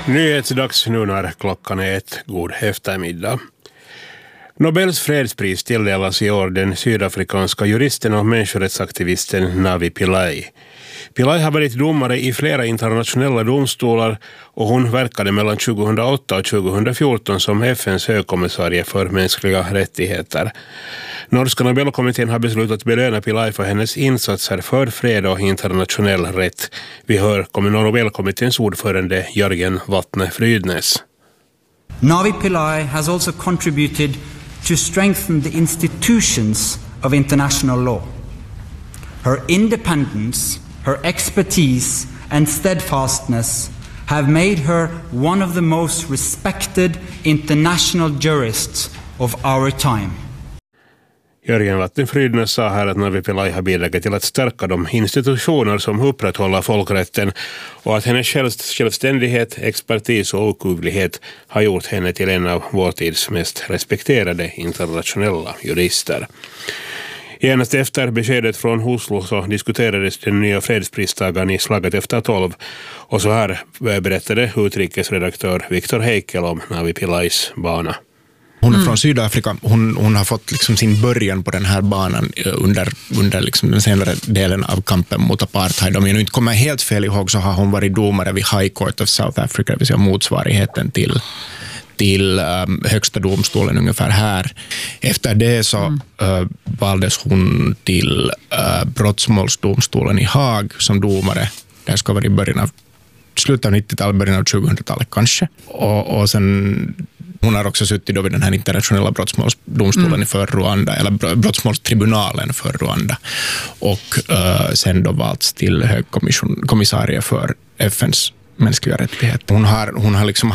Nyhetsdags nu när klockan är 1. God eftermiddag. Nobels fredspris tilldelas i år den sydafrikanska juristen och människorättsaktivisten Navi Pillay. Pillay har varit domare i flera internationella domstolar och hon verkade mellan 2008 och 2014 som FN:s högkommissarie för mänskliga rättigheter. Norska Nobelkommittén har beslutat belöna Pillay för hennes insatser för fred och internationell rätt. Vi hör Nobelkommitténs ordförande Jörgen Wattne Frydnes. Navi Pillay has also contributed to strengthen the institutions of international law. Her independence, her expertise and steadfastness have made her one of the most respected international jurists of our time. Jörgen Wattne Frydnes sa här att Navi Pillay har bidragit till att stärka de institutioner som upprätthåller folkrätten och att hennes självständighet, expertis och okuvlighet har gjort henne till en av vår tids mest respekterade internationella jurister. Genast efter beskedet från Oslo så diskuterades den nya fredspristagaren i slaget efter 12 och så här berättade utrikesredaktör Viktor Heikel om Navi Pillays bana. Hon är från Sydafrika. Hon har fått liksom sin början på den här banan under liksom den senare delen av kampen mot apartheid. Om jag nu inte kommer helt fel ihåg så har hon varit domare vid High Court of South Africa, det vill säga motsvarigheten till högsta domstolen ungefär här. Efter det så valdes hon till brottmålsdomstolen i Haag som domare. Det ska vara i början av slutet av 90-talet, början av 2000-talet kanske. Och sen hon har också suttit då vid den här internationella brottsmålsdomstolen för Rwanda, eller brottsmålstribunalen för Rwanda. Och sen då valts till högkommissarie för FN:s mänskliga rättigheter. Hon har liksom